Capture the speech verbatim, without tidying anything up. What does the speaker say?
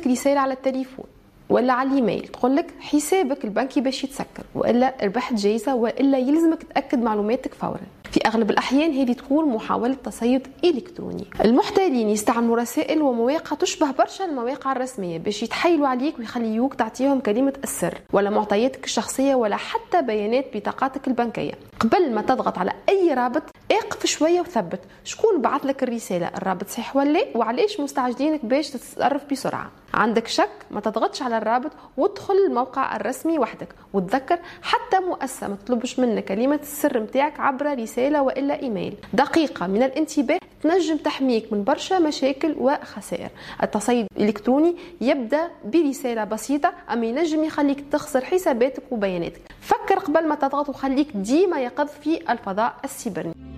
تجيك رسالة على التليفون ولا على الايميل تقول لك حسابك البنكي باش يتسكر، والا ربحت جايزه، والا يلزمك تاكد معلوماتك فورا. في اغلب الاحيان هذه تكون محاوله تصيد الكتروني. المحتالين يستعملوا رسائل ومواقع تشبه برشا المواقع الرسميه باش يتحايلوا عليك ويخليوك تعطيهم كلمه السر ولا معطياتك الشخصيه ولا حتى بيانات بطاقاتك البنكيه. قبل ما تضغط على اي رابط اقف شويه وثبت شكون بعث لك الرساله، الرابط صحيح ولا وعلاش مستعجلينك باش تتصرف بسرعه. عندك شك ما تضغطش على الرابط وادخل الموقع الرسمي وحدك، وتذكر حتى مؤسسه ما تطلبش منك كلمه السر نتاعك عبر رساله والا ايميل. دقيقه من الانتباه تنجم تحميك من برشا مشاكل وخسائر. التصيد الالكتروني يبدا برساله بسيطه اما ينجم يخليك تخسر حساباتك وبياناتك. فكر قبل ما تضغط وخليك ديما يقظ في الفضاء السيبراني.